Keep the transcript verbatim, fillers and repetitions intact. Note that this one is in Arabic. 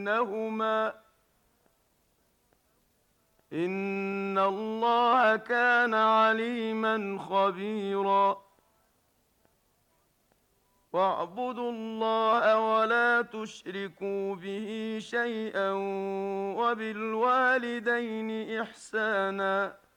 بينهما إن الله كان عليما خبيرا واعبدوا الله ولا تشركوا به شيئا وبالوالدين إحسانا